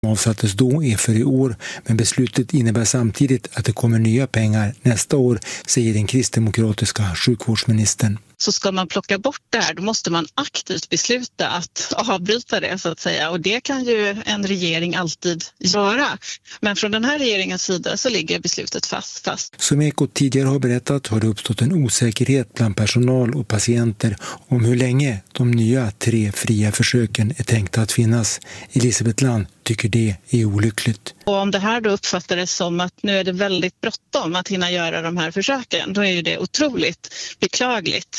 avsattes då är för i år, men beslutet innebär samtidigt att det kommer nya pengar nästa år, säger den kristdemokratiska sjukvårdsministern. Så ska man plocka bort det här, då måste man aktivt besluta att avbryta det så att säga. Och det kan ju en regering alltid göra. Men från den här regeringens sida så ligger beslutet fast. Som Ekot tidigare har berättat har det uppstått en osäkerhet bland personal och patienter om hur länge de nya 3 fria försöken är tänkta att finnas. Elisabeth Land tycker det är olyckligt. Och om det här då uppfattades som att nu är det väldigt bråttom att hinna göra de här försöken, då är ju det otroligt beklagligt.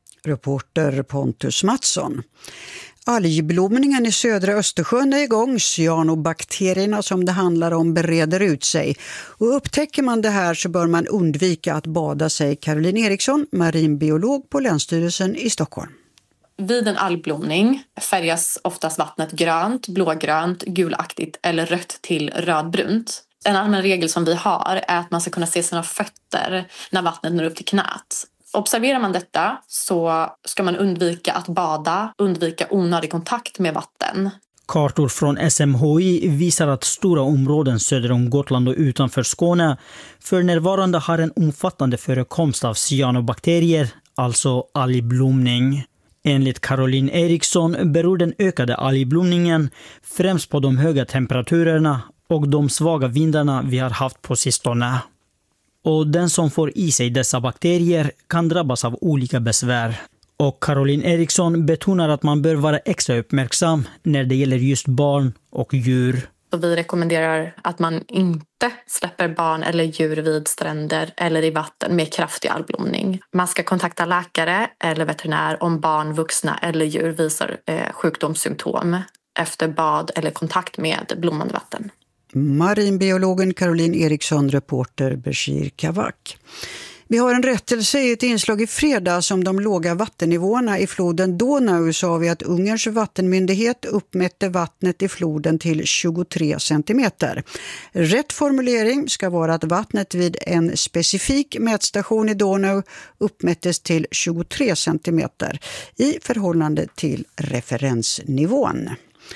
Reporter Pontus Mattsson. Algblomningen i södra Östersjön är igång. Cyanobakterierna som det handlar om breder ut sig. Och upptäcker man det här så bör man undvika att bada, säger Caroline Eriksson, marinbiolog på Länsstyrelsen i Stockholm. Vid en algblomning färgas oftast vattnet grönt, blågrönt, gulaktigt eller rött till rödbrunt. En allmän regel som vi har är att man ska kunna se sina fötter när vattnet når upp till knät. Observerar man detta så ska man undvika att bada, undvika onödig kontakt med vatten. Kartor från SMHI visar att stora områden söder om Gotland och utanför Skåne för närvarande har en omfattande förekomst av cyanobakterier, alltså algblomning. Enligt Caroline Eriksson beror den ökade algblomningen främst på de höga temperaturerna och de svaga vindarna vi har haft på sistone. Och den som får i sig dessa bakterier kan drabbas av olika besvär. Och Caroline Eriksson betonar att man bör vara extra uppmärksam när det gäller just barn och djur. Så vi rekommenderar att man inte släpper barn eller djur vid stränder eller i vatten med kraftig algblomning. Man ska kontakta läkare eller veterinär om barn, vuxna eller djur visar sjukdomssymptom efter bad eller kontakt med blommande vatten. Marinbiologen Caroline Eriksson, reporter Bashir Kavak. Vi har en rättelse i ett inslag i fredags om de låga vattennivåerna i floden Donau, sa vi att Ungerns vattenmyndighet uppmätte vattnet i floden till 23 centimeter. Rätt formulering ska vara att vattnet vid en specifik mätstation i Donau uppmättes till 23 centimeter i förhållande till referensnivån.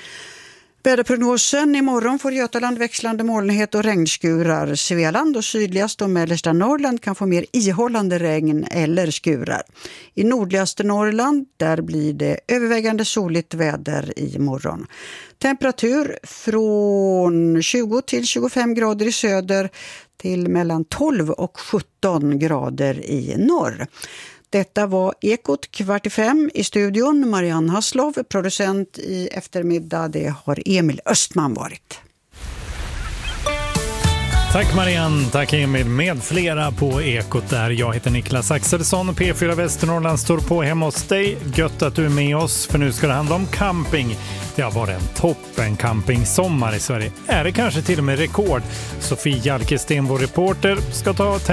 Väderprognosen: imorgon får Götaland växlande molnighet och regnskurar. Svealand och sydligast och mellersta Norrland kan få mer ihållande regn eller skurar. I nordligaste Norrland där blir det övervägande soligt väder i morgon. Temperatur från 20 till 25 grader i söder till mellan 12 och 17 grader i norr. Detta var Ekot 4:45 i studion. Marianne Hasslov, producent i eftermiddag. Det har Emil Östman varit. Tack Marianne, tack Emil med flera på Ekot där. Jag heter Niklas Axelsson, P4 Västernorrland står på hemma hos dig. Gött att du är med oss, för nu ska det handla om camping. Det har varit en toppen campingsommar i Sverige. Är det kanske till och med rekord? Sofie Jalkesten, vår reporter, ska ta